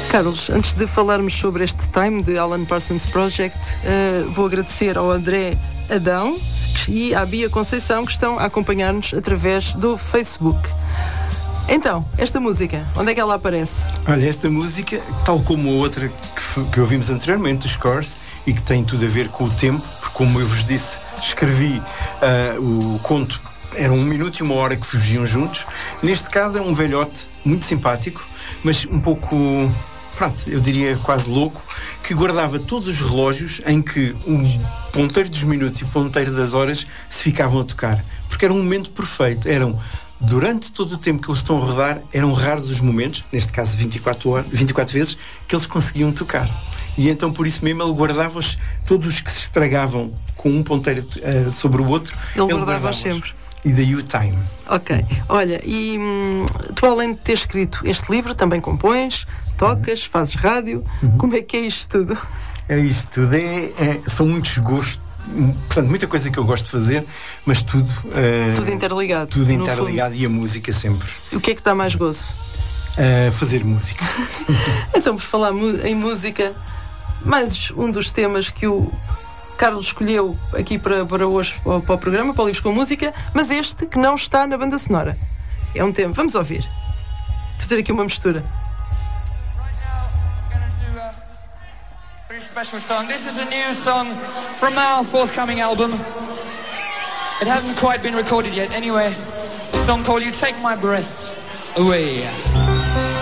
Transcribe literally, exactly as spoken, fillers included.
Carlos, antes de falarmos sobre este Time de Alan Parsons Project, uh, vou agradecer ao André Adão e à Bia Conceição que estão a acompanhar-nos através do Facebook. Então, esta música, onde é que ela aparece? Olha, esta música, tal como a outra que, que ouvimos anteriormente, os Scores, e que tem tudo a ver com o tempo, porque como eu vos disse, escrevi uh, o conto, era um minuto e uma hora que fugiam juntos. Neste caso é um velhote muito simpático, mas um pouco, pronto, eu diria quase louco, que guardava todos os relógios em que o ponteiro dos minutos e o ponteiro das horas se ficavam a tocar, porque era um momento perfeito. Eram, durante todo o tempo que eles estão a rodar, eram raros os momentos, neste caso vinte e quatro horas, vinte e quatro vezes, que eles conseguiam tocar. E então por isso mesmo ele guardava-os, todos os que se estragavam com um ponteiro uh, sobre o outro, ele, ele guardava-os sempre. E daí o Time. Ok. Olha, e hum, tu, além de ter escrito este livro, também compões, tocas, uhum. fazes rádio. Uhum. Como é que é isto tudo? É isto tudo. É, é, são muitos gostos. Portanto, muita coisa que eu gosto de fazer, mas tudo... Uh, tudo interligado. Tudo interligado e a música sempre. E o que é que dá mais gozo? Uh, fazer música. Então, por falar em música, mais um dos temas que o Carlos escolheu aqui para, para hoje, para, para o programa, para o Livros com Música, mas este que não está na banda sonora. É um tema. Vamos ouvir. Fazer aqui uma mistura. Special song. This is a new song from our forthcoming album. It hasn't quite been recorded yet. Anyway, a song called You Take My Breath Away.